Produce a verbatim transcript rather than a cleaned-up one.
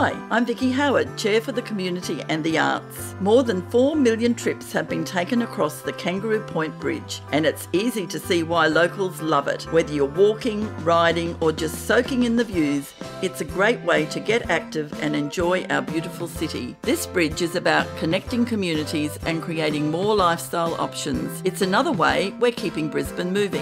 Hi, I'm Vicky Howard, Chair for the Community and the Arts. More than four million trips have been taken across the Kangaroo Point Bridge, and it's easy to see why locals love it. Whether you're walking, riding or just soaking in the views, it's a great way to get active and enjoy our beautiful city. This bridge is about connecting communities and creating more lifestyle options. It's another way we're keeping Brisbane moving.